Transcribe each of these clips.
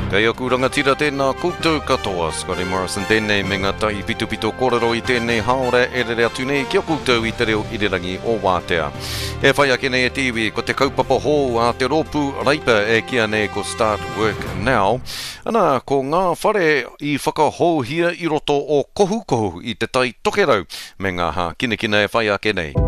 Kei aku rangatira tēnā koutou katoa, Scotty Morrison tēnei me ngā tahi pitu kōrero I tēnei haore e rere atu nei kia koutou I te reo irirangi o Wātea. E whai ake nei e tiwi, ko te kaupapa hou a te rōpū reipa e kia nei ko Start Work Now. Ana, ko ngā whare I whakahouhia I roto o kohu I te tai tokerau me ngā ha kinekina e whai ake nei.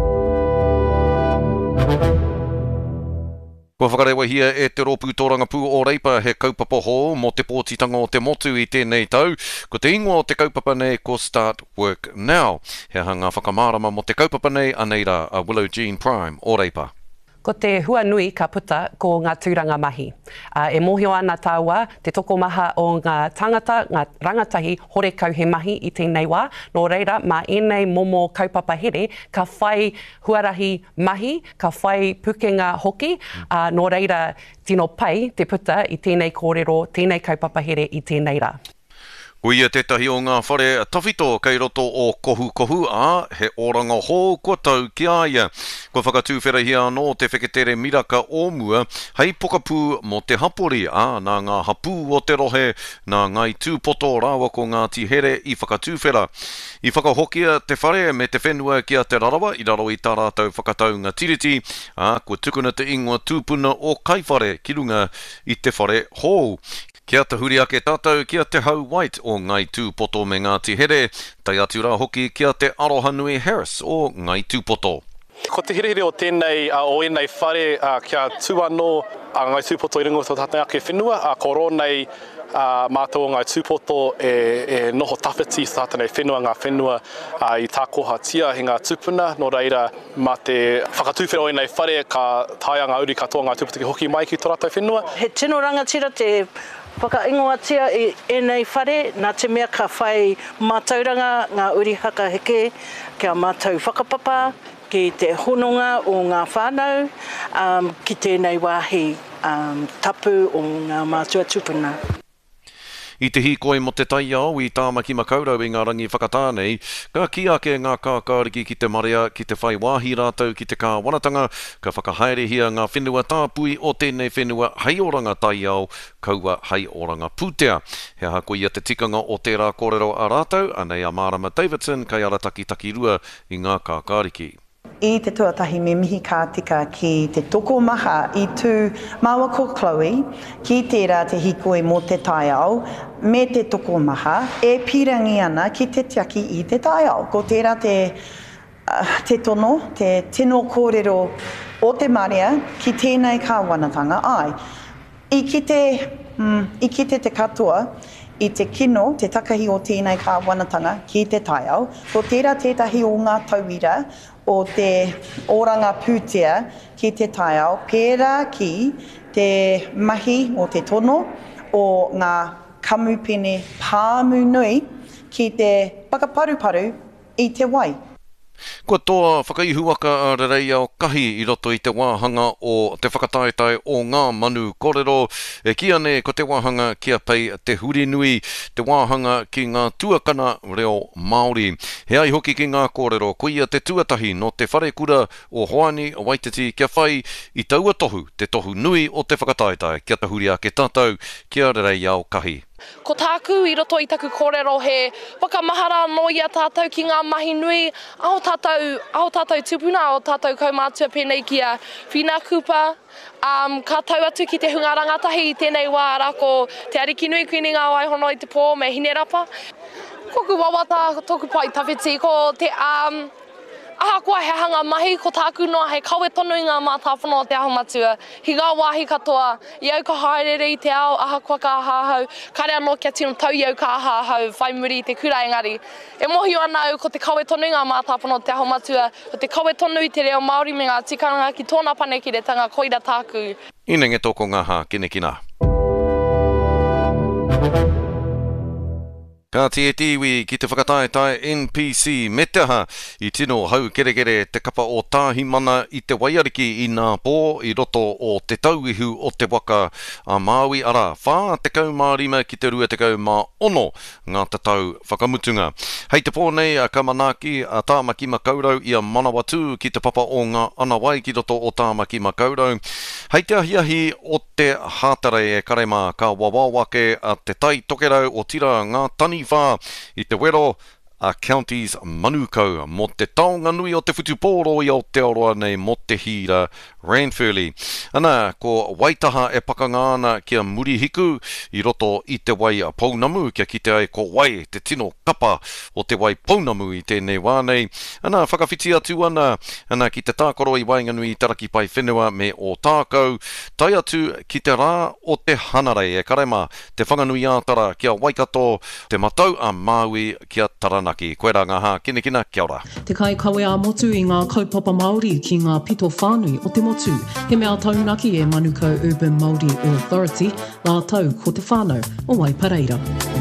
Kua whakarewa hia e te rōpū tōrangapū o reipa he kaupapa hou mo te pōtitanga o te motu I tēnei tau. Ko te ingoa o te kaupapa nei ko Start Work Now. He hanga whakamārama mo te kaupapa nei aneira a Willow Jean Prime o reipa. Ko te hua nui ka puta ko ngā tūranga mahi. E mōhio ana tāua te toko maha o ngā tangata, ngā rangatahi horekau he mahi I tēnei wā. Nō reira, mā enei momo kaupapa here, ka whai huarahi mahi, ka whai pukenga hoki. Nō reira, tino pai te puta I tēnei kōrero, tēnei kaupapa here I tēnei rā. Ko ia tētahi o ngā whare tawhito kei roto o kohu a he oranga hou kua tau ki aia. Ko whakatūwhera hia anō te wheketere miraka o mua hei pokapū mo te hapori a nā ngā hapū o te rohe nā ngai tūpoto rawa ko ngā tihere I whakatūwhera. I whakahokia te whare me te whenua kia te rarawa I raro I tā rātou whakataunga tiriti a kua tukuna te ingoa tūpuna o kaiwhare ki runga I te whare hou. Kia te huri ake tātou, kia te hau white o ngai tūpoto me ngā tihere, tai atu rā hoki kia te Aroha Nui Harris o ngai tūpoto. Ko te hirihiri o tēnei, o enei whare kia tūano ngai tūpoto I ringo tō tātai ake whenua, ko rōnei mātou ngai tūpoto e noho tawhiti tātai whenua ngā whenua I tākoha tia he ngā tūpuna, no reira mā te whakatūwhera o enei whare ka taia ngā uri katoa ngā tūpoto ki hoki mai ki tō rātou whenua. He tino rangatira te whakaingoatia I enei whare, nā te mea ka whai mātauranga ngā uri haka heke, kia mātau whakapapa, ki te hononga o ngā whānau, ki tēnei wāhi tapu o ngā mātua tupuna. I te hīkoi mo te tai au I tāmaki makaurau I ngā rangi whakatānei, ka ki ake ngā kākāriki ki te marea, ki te whai wāhi rātou, ki te kāwanatanga, ka whakahaerehia ngā whenua tāpui o tēnei whenua hei oranga tai au, kaua hei oranga pūtea. He hako ia te tikanga o tērā kōrero a rātou, anei a Marama Davidson, kai ara taki rua I ngā kākāriki. I te tuatahi me mihi ka tika ki te toko maha I tū maua ko Chloe, ki tērā te hikoi mō te tai au, me te toko maha, e pirangi ana ki te tiaki I te tai au. Ko tērā te tono, te tino kōrero o te marea, ki tēnei ka wanatanga ai. I kite te katoa, I te kino, te takahi o tēnei ka wanatanga ki te tai au, ko tērā tētahi o ngā tauira, o te oranga pūtea ki te tai au, pērā ki te mahi o te tono o ngā kamupene pāmu nui ki te whakaparuparu I te wai. Kua toa whakaihuaka a rerei au kahi I roto I te wāhanga o te whakataetai o ngā manu kōrero. E kia ne ko te wāhanga kia pei te huri nui, te wāhanga ki ngā tuakana reo Māori. He ai hoki ki ngā kōrero, ko ia te tuatahi no te whare kura o Hoani o Waititi kia whai I taua tohu, te tohu nui o te whakataetai, kia te huri ake tātou, kia rerei au kahi. Ko tāku I roto I taku kōrero he whakamahara no ia tātou ki ngā mahi nui, ao tātou tupuna, ao tātou kaumātua pēnei kia whina kupa, ka tau atu ki te hunga rangatahi I tēnei wā rako te ariki nui kuini ngā waihono I te pō me hine rapa. Koku wawata toku pai tawhiti ko te ahakoa he hanga mahi ko tāku noa he kawe tonu I ngā mātāwhana o te aho matua. Hi ngā wāhi katoa, I au ka haerere I te ao, ahakoa ka ahahau, kare anō kia tino tau I au ka ahahau, whai muri I te kura engari. E mohio ana au ko te kawe tonu I ngā mātāwhana o te aho matua, ko te kawe tonu I te reo Māori me ngā tikanga ki tōna panekiretanga koira tāku. Ina nge tōko ngā ha, kinekina. Ka te tiwi ki te whakataetai NPC me te aha I tino hau kerekere te kapa o tāhi mana I te waiariki I ngā pō I roto o te tauihu o te waka a Māui ara. Whā te kaumārima ki te rua te kaumā ono ngā tatau whakamutunga. Hei te pō nei a Kamanaki a Tāmaki Makaurau I a Manawatu ki te papa o ngā anawai ki roto o Tāmaki Makaurau. Hei te ahiahi o te hātare e karema ka wawawake a te tai tokerau o tira ngā tani whā I te wero a Counties Manukau mo te taonga nui o te whutupōro I Aotearoa nei mo te hira Ranfurly. Ana, ko waitaha e pakangāna kia muri hiku I roto I te wai pounamu kia kite ai ko wai te tino kapa o te wai pounamu I tēnei wānei. Ana, whakawhiti atu ana ki te tākoro I wainganui taraki pai whenua me o tākau. Tai atu ki te rā o te hanarei e karema te whanganui ātara kia Waikato, te matau a Māui kia Taranaki. Koe rā ngā hā, kina, kia ora. Te kai kawe a motu I ngā kaupapa Māori ki ngā pito whānui o te motu. He mea taunaki e Manukau Urban Māori Authority, la tau ko te whānau o Waipareira.